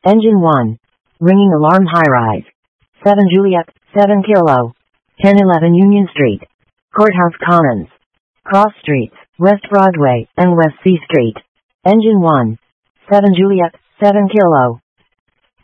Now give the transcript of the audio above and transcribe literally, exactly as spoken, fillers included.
Engine one. Ringing alarm high-rise. seven Juliet, seven Kilo. ten eleven Union Street. Courthouse Commons. Cross Streets, West Broadway, and West C Street. Engine one. seven Juliet, seven Kilo.